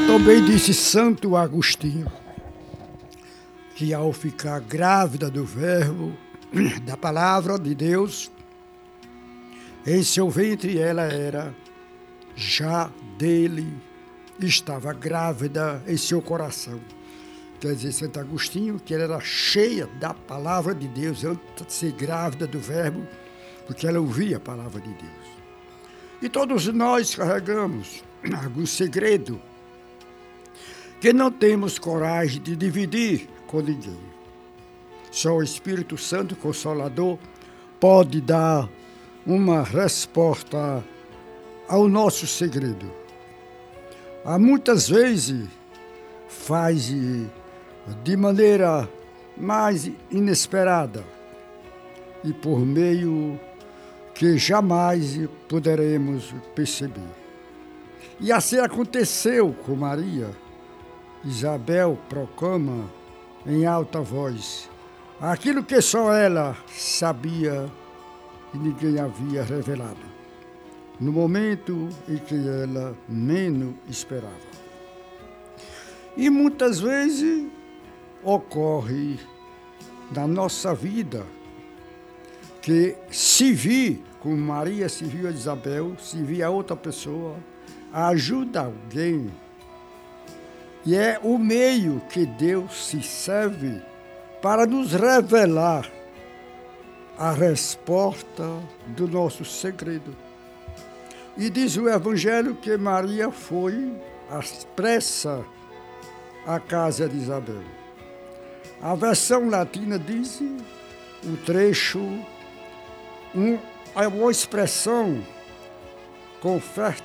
Também disse Santo Agostinho que ao ficar grávida do Verbo, da palavra de Deus, em seu ventre ela era já dele, estava grávida em seu coração. Quer dizer, Santo Agostinho, que ela era cheia da palavra de Deus, antes de ser grávida do Verbo, porque ela ouvia a palavra de Deus. E todos nós carregamos algum segredo que não temos coragem de dividir com ninguém. Só o Espírito Santo Consolador pode dar uma resposta ao nosso segredo. Há muitas vezes faz de maneira mais inesperada e por meio que jamais poderemos perceber. E assim aconteceu com Maria. Isabel proclama em alta voz aquilo que só ela sabia e ninguém havia revelado, no momento em que ela menos esperava. E muitas vezes ocorre na nossa vida que se vir, como Maria se viu a Isabel, se vir a outra pessoa, ajuda alguém. E é o meio que Deus se serve para nos revelar a resposta do nosso segredo. E diz o Evangelho que Maria foi às pressas à casa de Isabel. A versão latina diz o trecho, uma expressão com